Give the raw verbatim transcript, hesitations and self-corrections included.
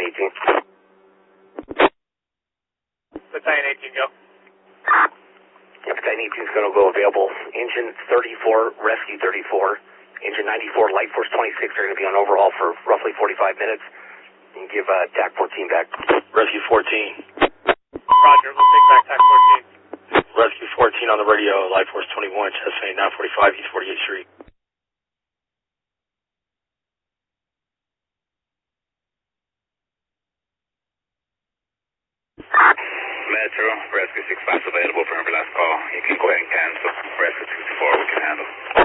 eighteen. Battalion eighteen, go. Yeah, Battalion eighteen is going to go available. Engine thirty-four, Rescue thirty-four. Engine ninety-four, Light Force twenty-six are going to be on overhaul for roughly forty-five minutes. And give uh, T A C fourteen back. Rescue fourteen. Roger, we'll take back T A C fourteen. Rescue fourteen on the radio, Light Force twenty-one, Chestnut nine forty-five, East forty-eighth Street. Metro, Rescue six five available for every last call. You can go ahead and cancel. Rescue sixty-four, we can handle.